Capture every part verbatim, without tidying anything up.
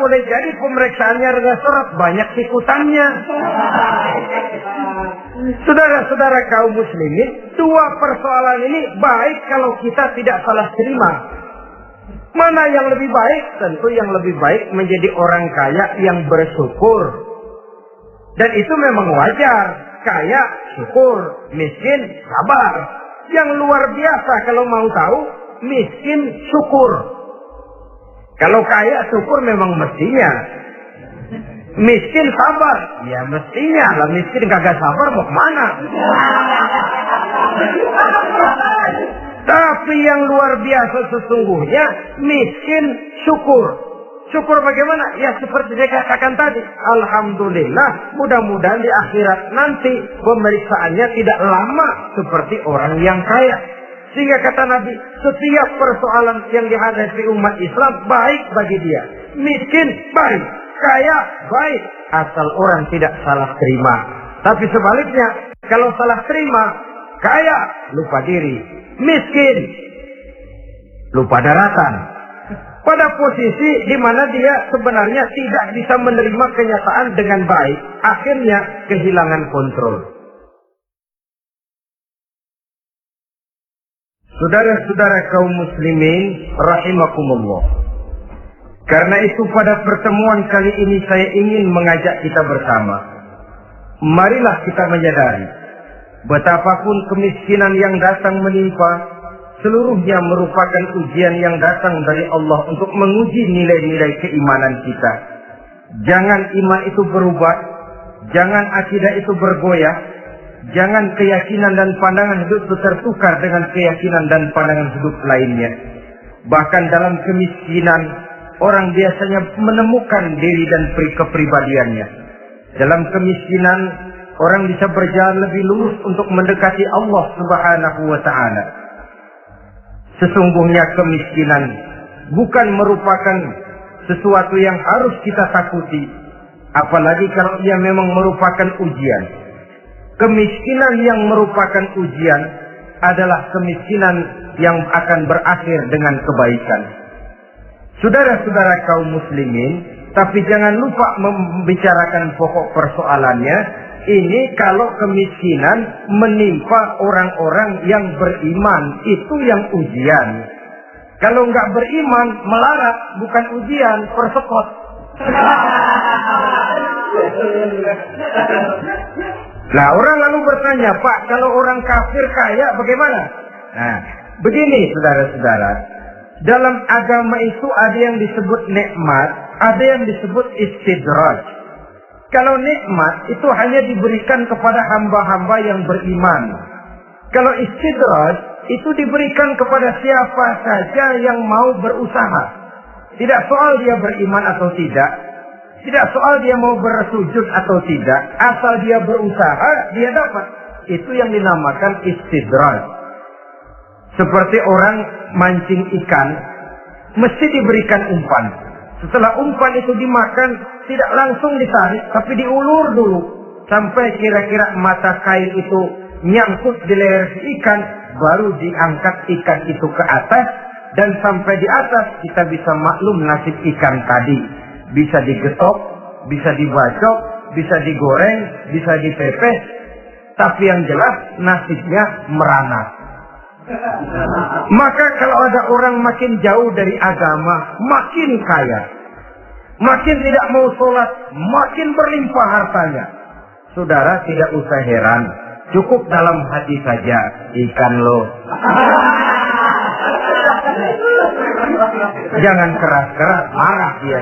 boleh jadi pemeriksaannya restoran banyak ikutannya. Saudara-saudara kaum muslimin, dua persoalan ini baik kalau kita tidak salah terima. Mana yang lebih baik? Tentu yang lebih baik menjadi orang kaya yang bersyukur. Dan itu memang wajar. Kaya, syukur. Miskin, sabar. Yang luar biasa kalau mau tahu, miskin, syukur. Kalau kaya, syukur memang mestinya. Miskin, sabar. Ya mestinya lah, miskin kagak sabar mau kemana? Tapi yang luar biasa sesungguhnya, miskin, syukur. Syukur bagaimana? Ya seperti dia katakan tadi. Alhamdulillah, mudah-mudahan di akhirat nanti pemeriksaannya tidak lama seperti orang yang kaya. Sehingga kata Nabi, setiap persoalan yang dihadapi umat Islam baik bagi dia. Miskin, baik. Kaya, baik. Asal orang tidak salah terima. Tapi sebaliknya, kalau salah terima, kaya, lupa diri. Miskin, lupa daratan. Pada posisi di mana dia sebenarnya tidak bisa menerima kenyataan dengan baik. Akhirnya kehilangan kontrol. Saudara-saudara kaum muslimin rahimakumullah. Karena itu pada pertemuan kali ini saya ingin mengajak kita bersama. Marilah kita menyadari betapapun kemiskinan yang datang menimpa, seluruhnya merupakan ujian yang datang dari Allah untuk menguji nilai-nilai keimanan kita. Jangan iman itu berubah, jangan akidah itu bergoyah, jangan keyakinan dan pandangan hidup itu tertukar dengan keyakinan dan pandangan hidup lainnya. Bahkan dalam kemiskinan, orang biasanya menemukan diri dan kepribadiannya. Dalam kemiskinan, orang bisa berjalan lebih lurus untuk mendekati Allah Subhanahu wa Ta'ala. Sesungguhnya kemiskinan bukan merupakan sesuatu yang harus kita takuti, apalagi kalau ia memang merupakan ujian. Kemiskinan yang merupakan ujian adalah kemiskinan yang akan berakhir dengan kebaikan. Saudara-saudara kaum muslimin, tapi jangan lupa membicarakan pokok persoalannya. Ini kalau kemiskinan menimpa orang-orang yang beriman, itu yang ujian. Kalau nggak beriman, melarat, bukan ujian, persekot. Nah, orang lalu bertanya, Pak, kalau orang kafir kaya bagaimana? Nah, begini saudara-saudara, dalam agama itu ada yang disebut nikmat, ada yang disebut istidraj. Kalau nikmat itu hanya diberikan kepada hamba-hamba yang beriman. Kalau istidraj itu diberikan kepada siapa saja yang mau berusaha. Tidak soal dia beriman atau tidak. Tidak soal dia mau bersujud atau tidak. Asal dia berusaha, dia dapat. Itu yang dinamakan istidraj. Seperti orang mancing ikan, mesti diberikan umpan. Setelah umpan itu dimakan, tidak langsung ditarik, tapi diulur dulu. Sampai kira-kira mata kail itu nyangkut di leher si ikan, baru diangkat ikan itu ke atas. Dan sampai di atas, kita bisa maklum nasib ikan tadi. Bisa digetok, bisa dibacok, bisa digoreng, bisa dipepes. Tapi yang jelas, nasibnya merana. Maka kalau ada orang makin jauh dari agama, makin kaya, makin tidak mau sholat, makin berlimpah hartanya. Saudara tidak usah heran, cukup dalam hati saja, ikan lo. Jangan keras-keras, marah dia.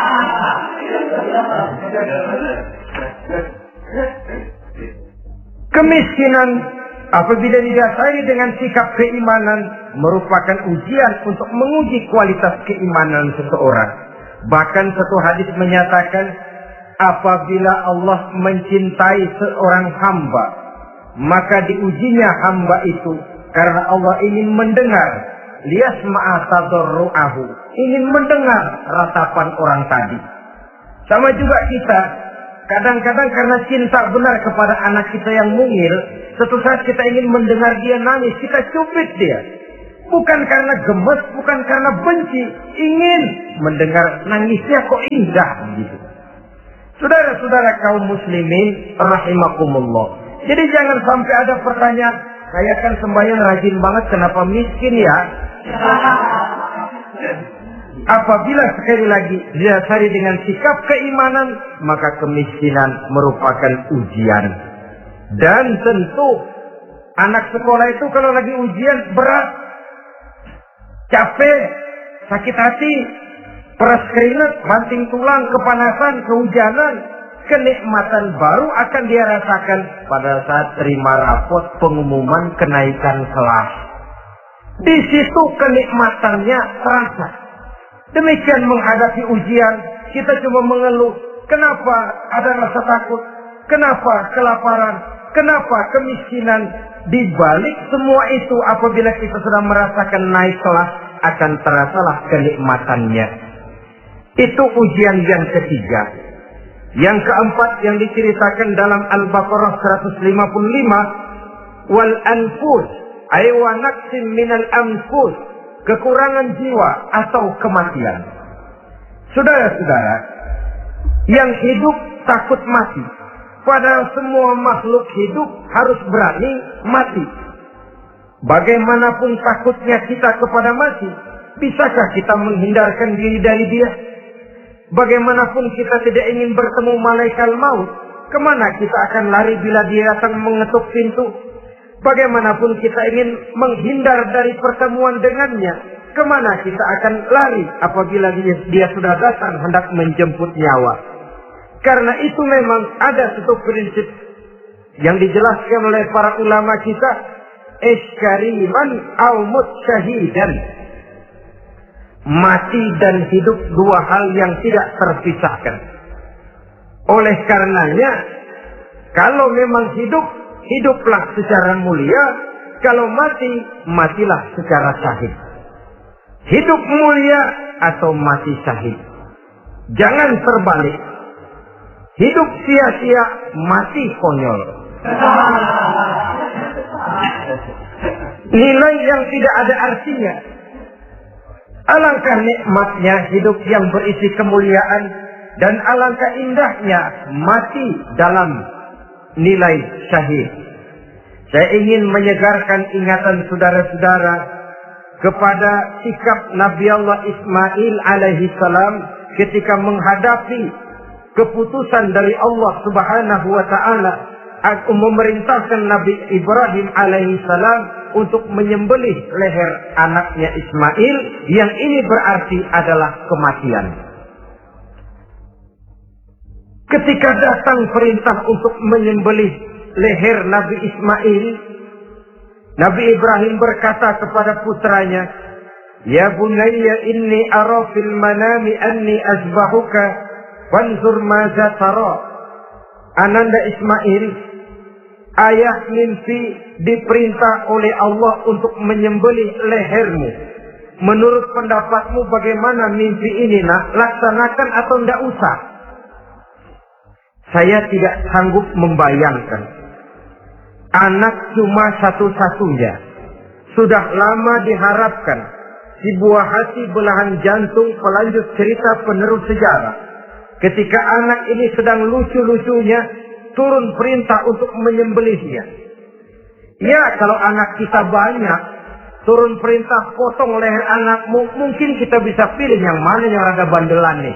Kemiskinan apabila didasari dengan sikap keimanan merupakan ujian untuk menguji kualitas keimanan seseorang. Bahkan satu hadis menyatakan apabila Allah mencintai seorang hamba, maka diujinya hamba itu karena Allah ingin mendengar liyasma'a tadarru'ahu, ingin mendengar ratapan orang tadi. Sama juga kita, kadang-kadang karena cinta benar kepada anak kita yang mungil, suatu saat kita ingin mendengar dia nangis, kita cubit dia. Bukan karena gemes, bukan karena benci. Ingin mendengar nangisnya kok indah gitu. Saudara-saudara kaum muslimin rahimakumullah. Jadi jangan sampai ada pertanyaan, saya kan sembahyang rajin banget, kenapa miskin ya? Apabila sekali lagi didasari dengan sikap keimanan, maka kemiskinan merupakan ujian. Dan tentu anak sekolah itu kalau lagi ujian berat, capek, sakit hati, peras keringat, banting tulang, kepanasan, kehujanan, kenikmatan baru akan dia rasakan pada saat terima rapot pengumuman kenaikan kelas. Di situ kenikmatannya terasa. Demikian menghadapi ujian, kita cuma mengeluh. Kenapa ada rasa takut? Kenapa kelaparan? Kenapa kemiskinan? Di balik semua itu, apabila kita sudah merasakan naik kelas, akan terasalah kenikmatannya. Itu ujian yang ketiga. Yang keempat yang diceritakan dalam Al-Baqarah seratus lima puluh lima, wal anfus ay wa naqsin minal anfus, kekurangan jiwa atau kematian. Saudara-saudara, yang hidup takut mati. Padahal semua makhluk hidup harus berani mati. Bagaimanapun takutnya kita kepada mati, bisakah kita menghindarkan diri dari dia? Bagaimanapun kita tidak ingin bertemu malaikat maut, kemana kita akan lari bila dia datang mengetuk pintu? Bagaimanapun kita ingin menghindar dari pertemuan dengannya, kemana kita akan lari apabila dia, dia sudah datang hendak menjemput nyawa? Karena itu memang ada satu prinsip yang dijelaskan oleh para ulama kita, iskariman au mut syahidan. Mati dan hidup dua hal yang tidak terpisahkan. Oleh karenanya, kalau memang hidup, hiduplah secara mulia. Kalau mati, matilah secara syahid. Hidup mulia atau mati syahid. Jangan terbalik. Hidup sia-sia, mati konyol. Nilai yang tidak ada artinya. Alangkah nikmatnya hidup yang berisi kemuliaan, dan alangkah indahnya mati dalam nilai syahid. Saya ingin menyegarkan ingatan saudara-saudara kepada sikap Nabi Allah Ismail alaihi salam ketika menghadapi keputusan dari Allah Subhanahu wa taala memerintahkan Nabi Ibrahim alaihi salam untuk menyembelih leher anaknya Ismail, yang ini berarti adalah kematian. Ketika datang perintah untuk menyembelih leher Nabi Ismail, Nabi Ibrahim berkata kepada putranya, "Ya bunayya inni ara fil manami anni azbahuka fanzur maza tara." Ananda Ismail, ayah mimpi diperintah oleh Allah untuk menyembelih lehermu. Menurut pendapatmu bagaimana mimpi ini, nak? Laksanakan atau tidak usah? Saya tidak sanggup membayangkan. Anak cuma satu-satunya. Sudah lama diharapkan. Si buah hati belahan jantung pelanjut cerita penerus sejarah. Ketika anak ini sedang lucu-lucunya, turun perintah untuk menyembelihnya. Ya, kalau anak kita banyak, turun perintah potong leher anakmu, mungkin kita bisa pilih yang mana yang rada bandelan nih.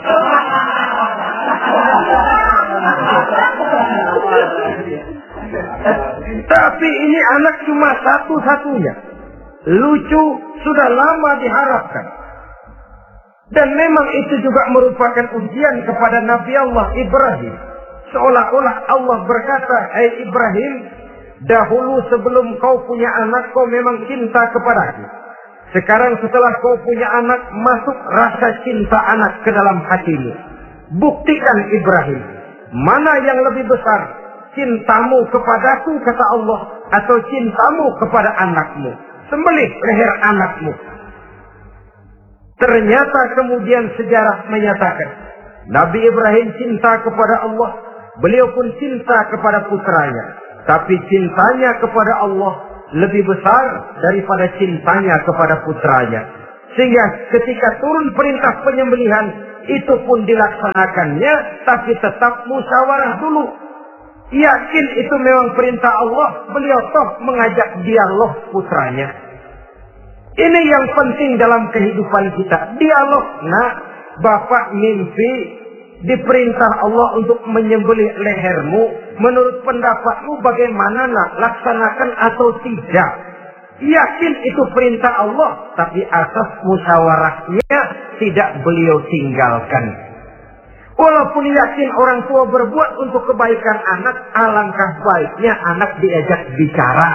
Tapi ini anak cuma satu-satunya. Lucu, sudah lama diharapkan. Dan memang itu juga merupakan ujian kepada Nabi Allah Ibrahim. Seolah-olah Allah berkata, "Hai Ibrahim, dahulu sebelum kau punya anak, kau memang cinta kepadaku. Sekarang setelah kau punya anak, masuk rasa cinta anak ke dalam hatimu. Buktikan Ibrahim, mana yang lebih besar, cintamu kepadaku, kata Allah, atau cintamu kepada anakmu. Sembelih leher anakmu." Ternyata kemudian sejarah menyatakan, Nabi Ibrahim cinta kepada Allah, beliau pun cinta kepada putranya. Tapi cintanya kepada Allah lebih besar daripada cintanya kepada putranya. Sehingga ketika turun perintah penyembelihan, itu pun dilaksanakannya, tapi tetap musyawarah dulu. Yakin itu memang perintah Allah, beliau toh mengajak dialog putranya. Ini yang penting dalam kehidupan kita, dialog. Nah, bapak mimpi diperintah Allah untuk menyembelih lehermu, menurut pendapatmu bagaimana nak, laksanakan atau tidak? Yakin itu perintah Allah, tapi asas musyawarahnya tidak beliau tinggalkan. Walaupun yakin orang tua berbuat untuk kebaikan anak, alangkah baiknya anak diajak bicara.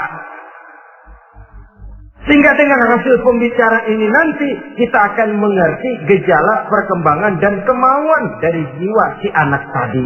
Sehingga dengan hasil pembicaraan ini nanti kita akan mengerti gejala perkembangan dan kemauan dari jiwa si anak tadi.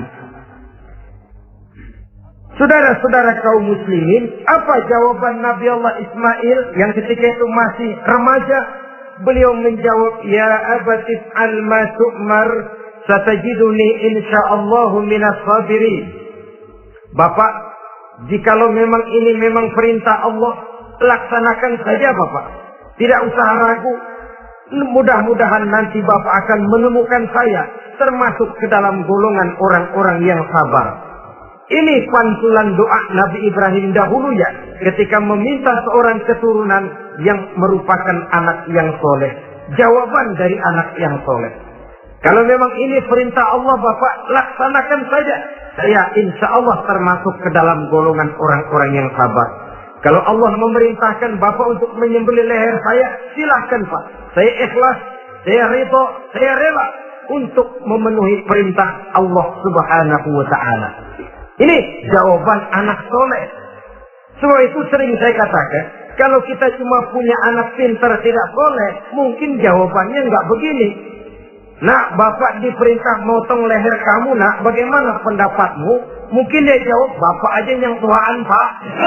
Saudara-saudara kaum muslimin, apa jawaban Nabi Allah Ismail yang ketika itu masih remaja? Beliau menjawab, ya abatif al-ma tu'mar satajiduni insyaallahu minas sabirin. Bapak, jikalau memang ini memang perintah Allah, laksanakan saja Bapak. Tidak usah ragu. Mudah-mudahan nanti Bapak akan menemukan saya termasuk ke dalam golongan orang-orang yang sabar. Ini pantulan doa Nabi Ibrahim dahulu ya, ketika meminta seorang keturunan yang merupakan anak yang soleh. Jawaban dari anak yang soleh. Kalau memang ini perintah Allah Bapak, laksanakan saja. Saya insya Allah termasuk ke dalam golongan orang-orang yang sabar. Kalau Allah memerintahkan Bapak untuk menyembelih leher saya, silahkan Pak. Saya ikhlas, saya ridho, saya rela untuk memenuhi perintah Allah Subhanahu wa Ta'ala. Ini jawaban anak soleh. Sebab itu sering saya katakan, kalau kita cuma punya anak pintar tidak soleh, mungkin jawabannya nggak begini. Nak, Bapak diperintah motong leher kamu, nak, bagaimana pendapatmu? Mungkin dia jawab, Bapak aja yang tuaan, Pak.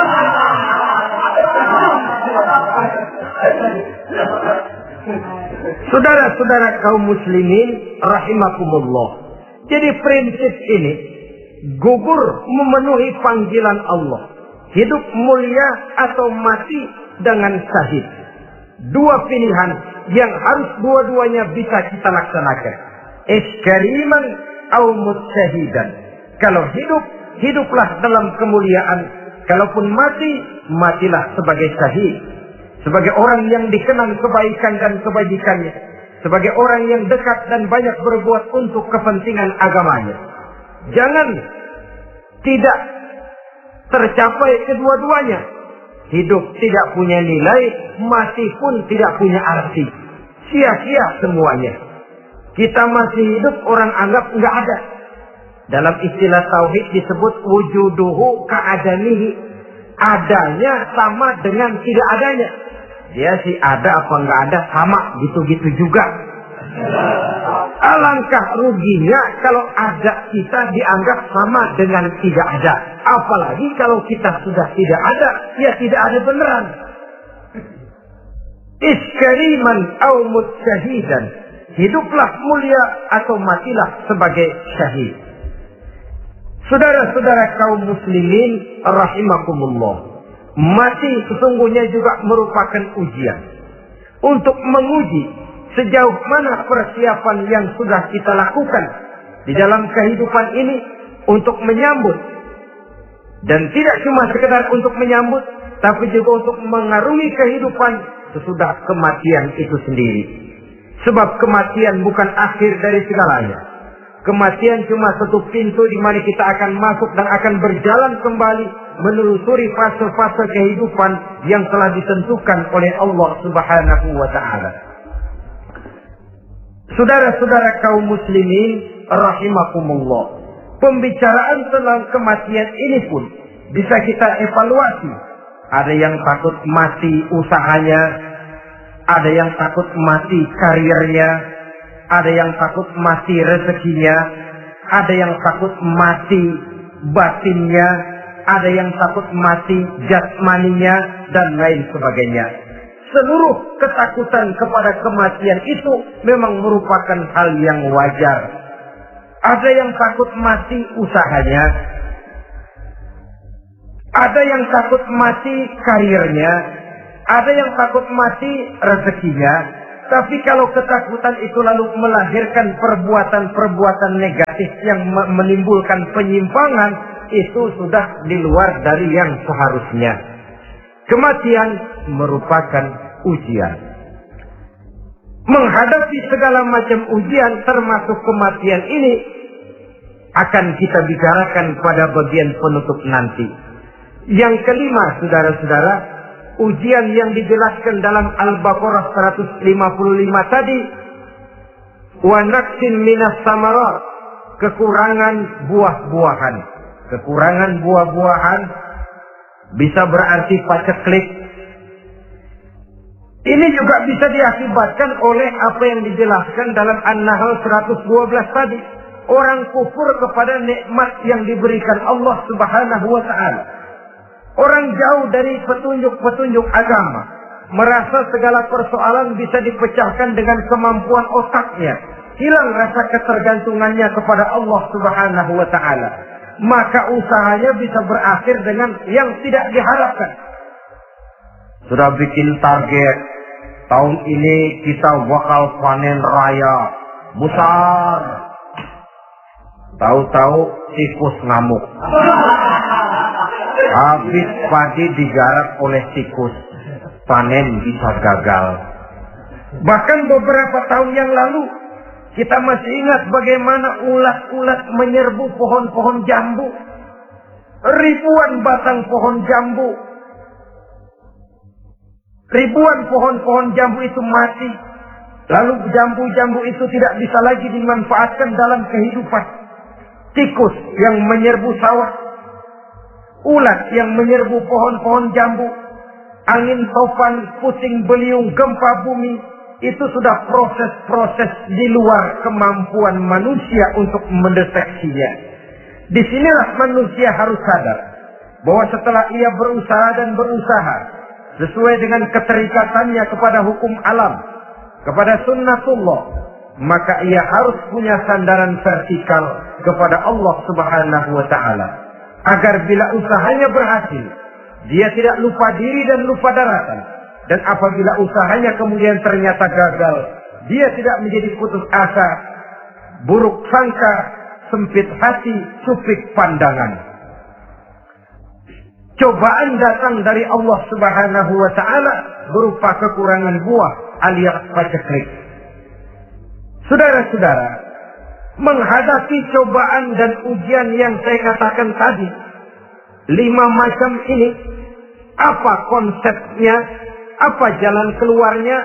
Saudara-saudara kaum muslimin rahimakumullah. Jadi prinsip ini gugur memenuhi panggilan Allah. Hidup mulia atau mati dengan syahid. Dua pilihan yang harus dua-duanya bisa kita laksanakan. Iskariman au mutsyahidan. Kalau hidup, hiduplah dalam kemuliaan. Kalaupun mati, matilah sebagai syahid. Sebagai orang yang dikenang kebaikan dan kebajikannya. Sebagai orang yang dekat dan banyak berbuat untuk kepentingan agamanya. Jangan tidak tercapai kedua-duanya. Hidup tidak punya nilai, mati pun tidak punya arti. Sia-sia semuanya. Kita masih hidup, orang anggap nggak ada. Dalam istilah tauhid disebut wujuduhu ka'adamihi. Adanya sama dengan tidak adanya. Dia sih ada apa nggak ada, sama gitu-gitu juga. Alangkah ruginya kalau ada kita dianggap sama dengan tidak ada. Apalagi kalau kita sudah tidak ada, ya tidak ada beneran. Iskariman au mutsyahidan. Hiduplah mulia atau matilah sebagai syahid. Saudara-saudara kaum muslimin rahimakumullah. Mati sesungguhnya juga merupakan ujian. Untuk menguji sejauh mana persiapan yang sudah kita lakukan di dalam kehidupan ini untuk menyambut. Dan tidak cuma sekedar untuk menyambut, tapi juga untuk mengarungi kehidupan sesudah kematian itu sendiri. Sebab kematian bukan akhir dari segalanya. Kematian cuma satu pintu di mana kita akan masuk dan akan berjalan kembali menelusuri fase-fase kehidupan yang telah ditentukan oleh Allah Subhanahu wa Ta'ala. Saudara-saudara kaum muslimin rahimakumullah. Pembicaraan tentang kematian ini pun bisa kita evaluasi. Ada yang takut mati usahanya, ada yang takut mati karirnya, ada yang takut mati rezekinya, ada yang takut mati batinnya, ada yang takut mati jasmaninya, dan lain sebagainya. Seluruh ketakutan kepada kematian itu memang merupakan hal yang wajar. Ada yang takut mati usahanya, Ada yang takut mati karirnya, ada yang takut mati rezekinya. Tapi kalau ketakutan itu lalu melahirkan perbuatan-perbuatan negatif yang menimbulkan penyimpangan, itu sudah di luar dari yang seharusnya. Kematian merupakan ujian. Menghadapi segala macam ujian termasuk kematian ini akan kita bicarakan pada bagian penutup nanti. Yang kelima, saudara-saudara, ujian yang dijelaskan dalam Al-Baqarah seratus lima puluh lima tadi, wa naqsin minas samarat, kekurangan buah-buahan. Kekurangan buah-buahan bisa berarti paceklik. Ini juga bisa diakibatkan oleh apa yang dijelaskan dalam An-Nahl seratus dua belas tadi. Orang kufur kepada nikmat yang diberikan Allah Subhanahu wa ta'ala. Orang jauh dari petunjuk-petunjuk agama, merasa segala persoalan bisa dipecahkan dengan kemampuan otaknya. Hilang rasa ketergantungannya kepada Allah Subhanahu wa ta'ala. Maka usahanya bisa berakhir dengan yang tidak diharapkan. Sudah bikin target, tahun ini kita bakal panen raya besar. Tahu-tahu tikus ngamuk. Habis padi digarap oleh tikus, panen bisa gagal. Bahkan beberapa tahun yang lalu, kita masih ingat bagaimana ulat-ulat menyerbu pohon-pohon jambu. Ribuan batang pohon jambu. Ribuan pohon-pohon jambu itu mati. Lalu jambu-jambu itu tidak bisa lagi dimanfaatkan dalam kehidupan. Tikus yang menyerbu sawah, ulat yang menyerbu pohon-pohon jambu, angin topan, puting beliung, gempa bumi, itu sudah proses-proses di luar kemampuan manusia untuk mendeteksinya. Disinilah manusia harus sadar bahwa setelah ia berusaha dan berusaha sesuai dengan keterikatannya kepada hukum alam, kepada sunnatullah, maka ia harus punya sandaran vertikal kepada Allah Subhanahu wa ta'ala. Agar bila usahanya berhasil, dia tidak lupa diri dan lupa daratan. Dan apabila usahanya kemudian ternyata gagal, dia tidak menjadi putus asa, buruk sangka, sempit hati, supik pandangan. Cobaan datang dari Allah Subhanahu wa ta'ala berupa kekurangan buah alias paceklik. Saudara-saudara, menghadapi cobaan dan ujian yang saya katakan tadi, lima macam ini, apa konsepnya, apa jalan keluarnya?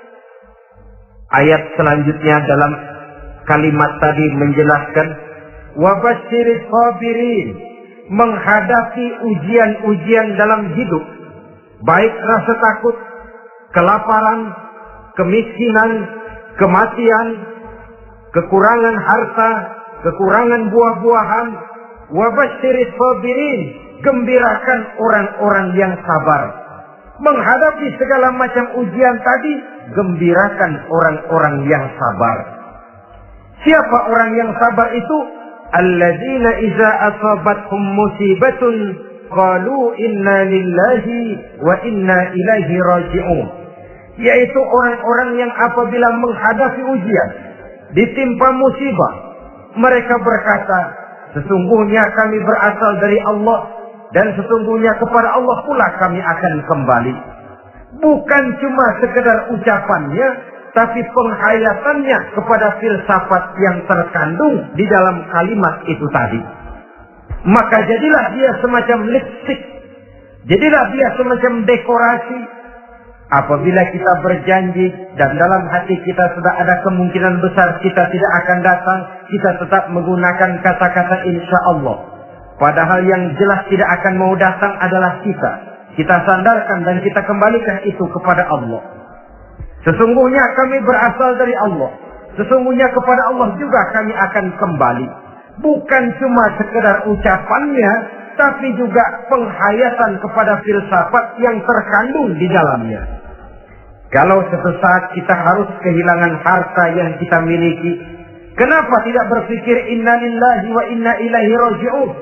Ayat selanjutnya dalam kalimat tadi menjelaskan, wabasyiris sabirin, menghadapi ujian-ujian dalam hidup, baik rasa takut, kelaparan, kemiskinan, kematian, kekurangan harta, kekurangan buah-buahan. Wabasyiris sabirin, gembirakan orang-orang yang sabar. Menghadapi segala macam ujian tadi, gembirakan orang-orang yang sabar. Siapa orang yang sabar itu? Alladzina iza asabathum musibatun qalu inna lillahi wa inna ilaihi raji'un. Yaitu orang-orang yang apabila menghadapi ujian, ditimpa musibah, mereka berkata, sesungguhnya kami berasal dari Allah dan sesungguhnya kepada Allah pula kami akan kembali. Bukan cuma sekedar ucapannya, tapi penghayatannya kepada filsafat yang terkandung di dalam kalimat itu tadi. Maka jadilah dia semacam lipstick, jadilah dia semacam dekorasi. Apabila kita berjanji dan dalam hati kita sudah ada kemungkinan besar kita tidak akan datang, kita tetap menggunakan kata-kata insya Allah. Padahal yang jelas tidak akan mau datang adalah kita. Kita sandarkan dan kita kembalikan itu kepada Allah. Sesungguhnya kami berasal dari Allah. Sesungguhnya kepada Allah juga kami akan kembali. Bukan cuma sekedar ucapannya, tapi juga penghayatan kepada filsafat yang terkandung di dalamnya. Kalau suatu saat kita harus kehilangan harta yang kita miliki, kenapa tidak berpikir inna lillahi wa inna ilaihi raji'un?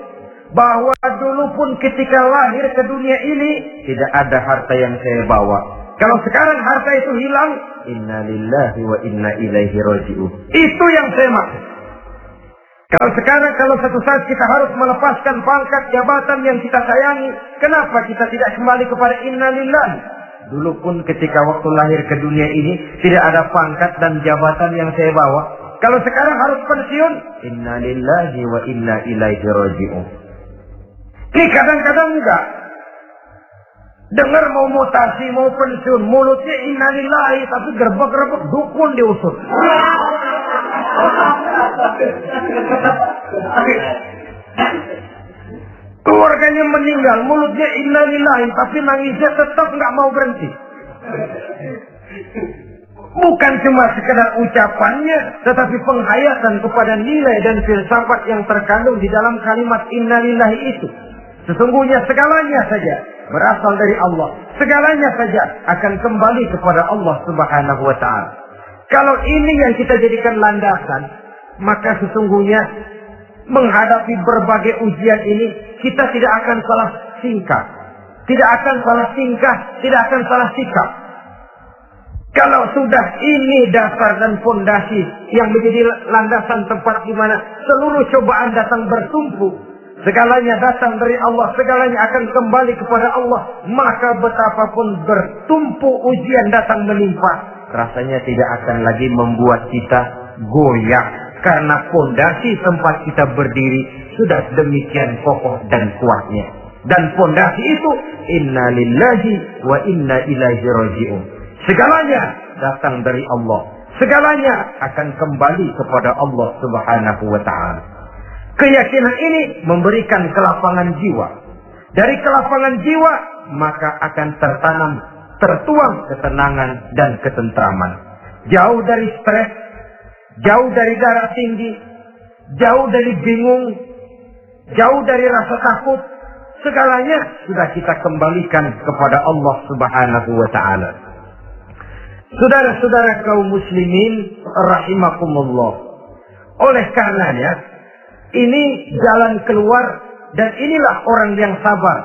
bahwa dulu pun ketika lahir ke dunia ini tidak ada harta yang saya bawa. Kalau sekarang harta itu hilang, inna lillahi wa inna ilaihi raji'un. Itu yang saya maksud. Kalau sekarang, kalau satu saat kita harus melepaskan pangkat jabatan yang kita sayangi, kenapa kita tidak kembali kepada inna lillahi? Dulu pun ketika waktu lahir ke dunia ini tidak ada pangkat dan jabatan yang saya bawa. Kalau sekarang harus pensiun, inna lillahi wa inna ilaihi raji'un. Ini kadang-kadang enggak. Dengar mau mutasi, mau pensiun, mulutnya inna lillahi, tapi gerbek-gerbek dukun diusut. Keluarganya meninggal, mulutnya inna lillahi, tapi nangisnya tetap nggak mau berhenti. Bukan cuma sekedar ucapannya, tetapi penghayatan kepada nilai dan filsafat yang terkandung di dalam kalimat inna lillahi itu. Sesungguhnya segalanya saja berasal dari Allah. Segalanya saja akan kembali kepada Allah Subhanahu wa ta'ala. Kalau ini yang kita jadikan landasan, maka sesungguhnya menghadapi berbagai ujian ini, kita tidak akan salah tingkah. Tidak akan salah tingkah, tidak akan salah sikap. Kalau sudah ini dasar dan fondasi yang menjadi landasan tempat di mana seluruh cobaan datang bertumpu, segalanya datang dari Allah, segalanya akan kembali kepada Allah, maka betapapun bertumpu ujian datang menimpa, rasanya tidak akan lagi membuat kita goyah, karena fondasi tempat kita berdiri sudah demikian kokoh dan kuatnya. Dan fondasi itu inna lillahi wa inna ilaihi raji'un. Segalanya datang dari Allah, segalanya akan kembali kepada Allah Subhanahu wa ta'ala. Keyakinan ini memberikan kelapangan jiwa. Dari kelapangan jiwa maka akan tertanam, tertuang ketenangan dan ketentraman. Jauh dari stres, jauh dari darah tinggi, jauh dari bingung, jauh dari rasa takut. Segalanya sudah kita kembalikan kepada Allah Subhanahu wa ta'ala. Saudara-saudara kaum muslimin rahimakumullah. Oleh karenanya, ini jalan keluar dan inilah orang yang sabar.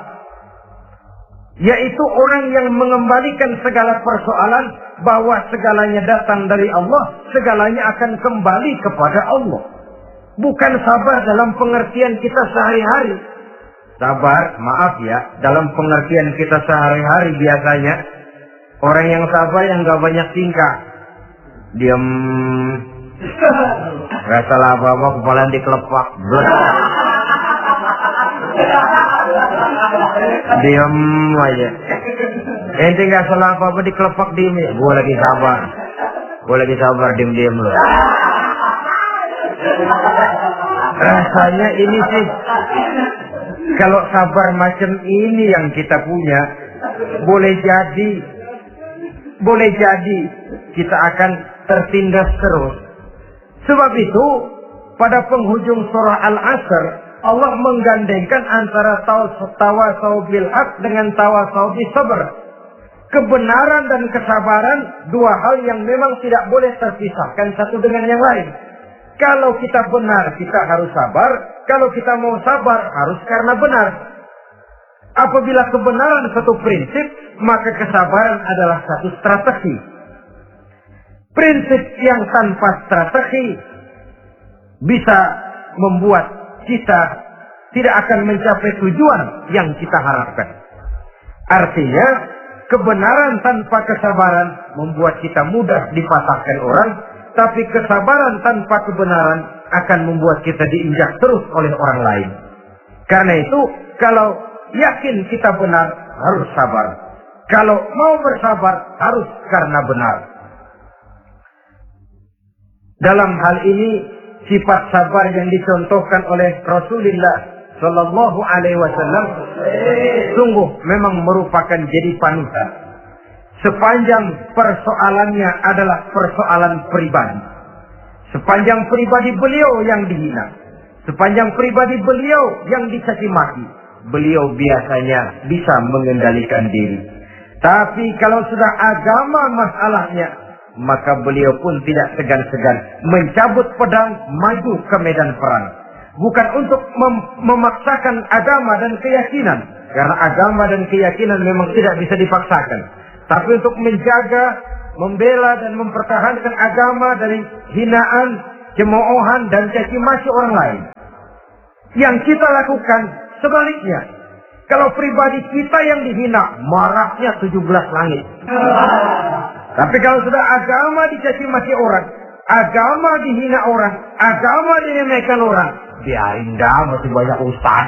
Yaitu orang yang mengembalikan segala persoalan bahwa segalanya datang dari Allah, segalanya akan kembali kepada Allah. Bukan sabar dalam pengertian kita sehari-hari. Sabar, maaf ya, dalam pengertian kita sehari-hari biasanya orang yang sabar yang gak banyak tingkah. Diam, gak salah apa-apa, kepala dikelepak. Diam aja. Ente gak salah apa-apa dikelepak, diem ya. Gue lagi sabar. Gue lagi sabar, diem-diem loh. Rasanya ini sih, kalau sabar macam ini yang kita punya, boleh jadi Boleh jadi kita akan tertindas terus. Sebab itu pada penghujung surah Al-Asr Allah menggandengkan antara tawasau bil haq dengan tawasau bis sabr. Kebenaran dan kesabaran dua hal yang memang tidak boleh terpisahkan satu dengan yang lain. Kalau kita benar kita harus sabar, kalau kita mau sabar harus karena benar. Apabila kebenaran satu prinsip, maka kesabaran adalah satu strategi. Prinsip yang tanpa strategi bisa membuat kita tidak akan mencapai tujuan yang kita harapkan. Artinya, kebenaran tanpa kesabaran membuat kita mudah dipatahkan orang, tapi kesabaran tanpa kebenaran akan membuat kita diinjak terus oleh orang lain. Karena itu, kalau yakin kita benar, harus sabar. Kalau mau bersabar, harus karena benar. Dalam hal ini, sifat sabar yang dicontohkan oleh Rasulullah Sallallahu Alaihi Wasallam sungguh memang merupakan jadi panutan. Sepanjang persoalannya adalah persoalan pribadi. Sepanjang pribadi beliau yang dihina, sepanjang pribadi beliau yang dicaci maki, beliau biasanya bisa mengendalikan diri. Tapi kalau sudah agama masalahnya, maka beliau pun tidak segan-segan mencabut pedang, maju ke medan perang. Bukan untuk mem memaksakan agama dan keyakinan. Karena agama dan keyakinan memang tidak bisa dipaksakan. Tapi untuk menjaga, membela dan mempertahankan agama dari hinaan, cemoohan dan caci maki orang lain. Yang kita lakukan sebaliknya. Kalau pribadi kita yang dihina, marahnya tujuh belas langit. Tapi kalau sudah agama dicaci maki orang, agama dihina orang, agama diremehkan orang, biarin dah, masih banyak ustaz.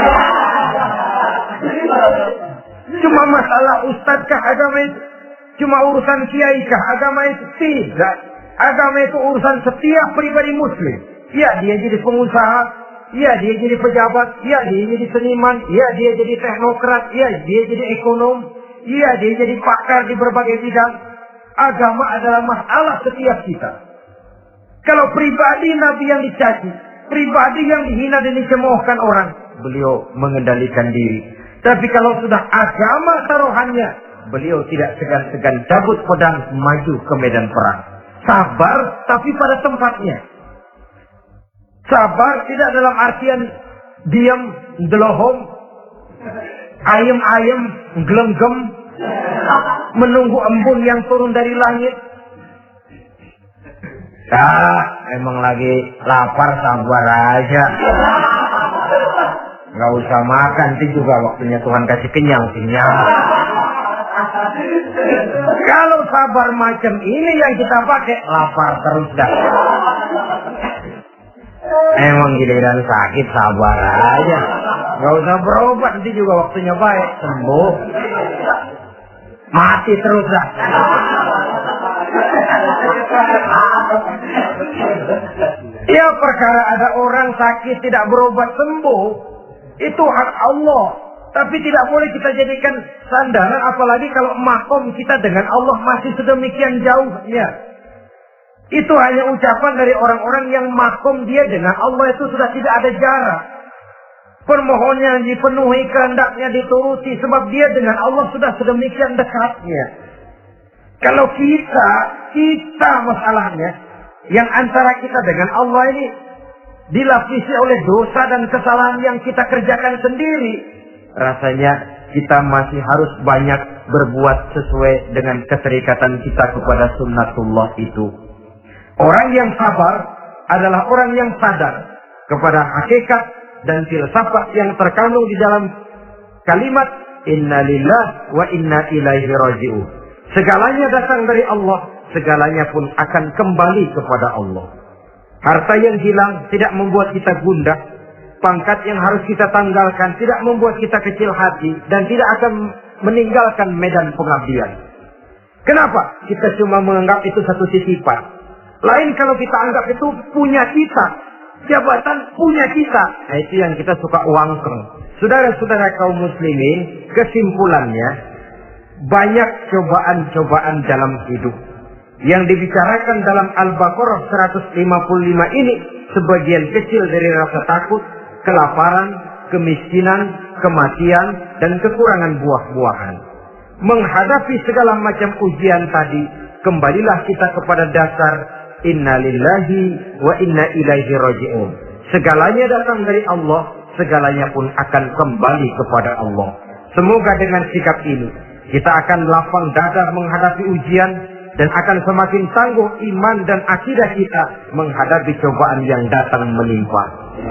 Cuma masalah ustadkah agama itu? Cuma urusan kiai kah agama itu? Tidak. Agama itu urusan setiap pribadi muslim. Ya, dia jadi pengusaha, ya dia jadi pejabat, ya dia jadi seniman, ya dia jadi teknokrat, ya dia jadi ekonom, ya dia jadi pakar di berbagai bidang. Agama adalah masalah setiap kita. Kalau pribadi Nabi yang dicaci, pribadi yang dihina dan dicemoohkan orang, beliau mengendalikan diri. Tapi kalau sudah agama taruhannya, beliau tidak segan-segan cabut pedang maju ke medan perang. Sabar tapi pada tempatnya. Sabar tidak dalam artian diam, delohom, ayem-ayem, gelenggem, menunggu embun yang turun dari langit. Ah, emang lagi lapar, sabar aja. Gak usah makan, nanti juga waktunya Tuhan kasih kenyang-kenyang. Kalau sabar macam ini yang kita pakai, lapar terus dah. Emang giliran sakit, sabar aja. Gak usah berobat, nanti juga waktunya baik, sembuh. Mati terus dah. Ya, perkara ada orang sakit tidak berobat sembuh, itu hak Allah. Tapi tidak boleh kita jadikan sandaran, apalagi kalau makom kita dengan Allah masih sedemikian jauhnya. Itu hanya ucapan dari orang-orang yang makom dia dengan Allah itu sudah tidak ada jarak. Permohonannya dipenuhi, kehendaknya dituruti, sebab dia dengan Allah sudah sedemikian dekatnya. Kalau kita, kita masalahnya, yang antara kita dengan Allah ini dilapisi oleh dosa dan kesalahan yang kita kerjakan sendiri, rasanya kita masih harus banyak berbuat sesuai dengan keterikatan kita kepada sunnatullah itu. Orang yang sabar adalah orang yang sadar kepada hakikat dan filsafat yang terkandung di dalam kalimat inna lillah wa inna ilaihi raji'un. Segalanya datang dari Allah, segalanya pun akan kembali kepada Allah. Harta yang hilang tidak membuat kita gundah, pangkat yang harus kita tanggalkan tidak membuat kita kecil hati, dan tidak akan meninggalkan medan pengabdian. Kenapa? Kita cuma menganggap itu satu titipan. Lain kalau kita anggap itu punya kita, jabatan punya kita. Nah, itu yang kita suka uangkeng. Saudara-saudara kaum muslimin, kesimpulannya, banyak cobaan-cobaan dalam hidup. Yang dibicarakan dalam Al-Baqarah seratus lima puluh lima ini, sebagian kecil dari rasa takut, kelaparan, kemiskinan, kematian, dan kekurangan buah-buahan. Menghadapi segala macam ujian tadi, kembalilah kita kepada dasar inna lillahi wa inna ilaihi raji'un. Segalanya datang dari Allah, segalanya pun akan kembali kepada Allah. Semoga dengan sikap ini, kita akan lapang dada menghadapi ujian, dan akan semakin tangguh iman dan akidah kita menghadapi cobaan yang datang menimpa.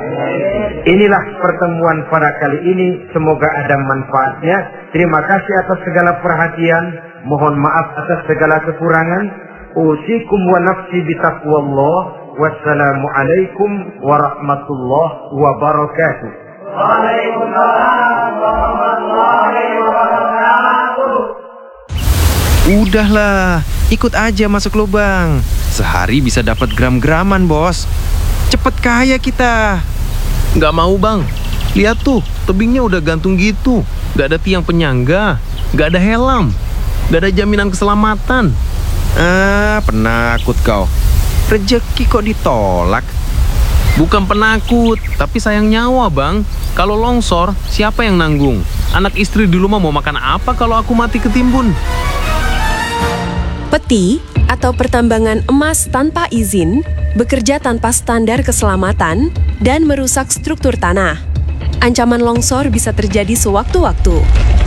Inilah pertemuan pada kali ini. Semoga ada manfaatnya. Terima kasih atas segala perhatian. Mohon maaf atas segala kekurangan. Usikum wa nafsi bitaqwallah. Wassalamualaikum warahmatullahi wabarakatuh. Waalaikumsalam warahmatullahi wabarakatuh. Udahlah, ikut aja masuk lubang. Sehari bisa dapat gram-graman, bos. Cepet kaya kita. Nggak mau, Bang. Lihat tuh, tebingnya udah gantung gitu. Nggak ada tiang penyangga, nggak ada helm, nggak ada jaminan keselamatan. Ah, penakut kau. Rezeki kok ditolak? Bukan penakut, tapi sayang nyawa, Bang. Kalau longsor, siapa yang nanggung? Anak istri di rumah mau makan apa kalau aku mati ketimbun? Peti atau pertambangan emas tanpa izin, bekerja tanpa standar keselamatan, dan merusak struktur tanah. Ancaman longsor bisa terjadi sewaktu-waktu.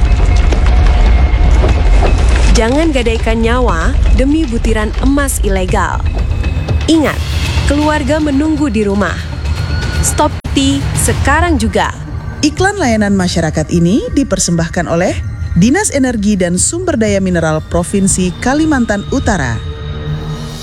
Jangan gadaikan nyawa demi butiran emas ilegal. Ingat, keluarga menunggu di rumah. Stop T sekarang juga. Iklan layanan masyarakat ini dipersembahkan oleh Dinas Energi dan Sumber Daya Mineral Provinsi Kalimantan Utara.